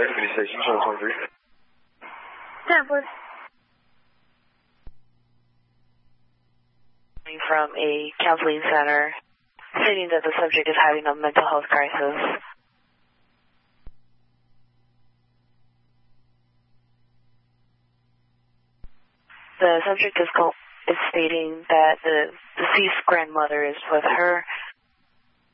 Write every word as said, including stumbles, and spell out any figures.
police station, channel twenty-three. ten, please. From a counseling center stating that the subject is having a mental health crisis. The subject is, is stating that the deceased grandmother is with her